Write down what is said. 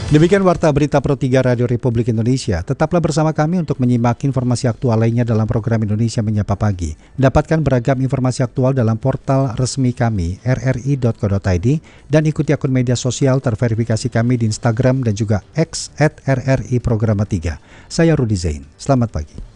Demikian Warta Berita Pro 3 Radio Republik Indonesia. Tetaplah bersama kami untuk menyimak informasi aktual lainnya dalam program Indonesia Menyapa Pagi. Dapatkan beragam informasi aktual dalam portal resmi kami, rri.co.id, dan ikuti akun media sosial terverifikasi kami di Instagram dan juga X @RRI Programa 3. Saya Rudi Zain. Selamat pagi.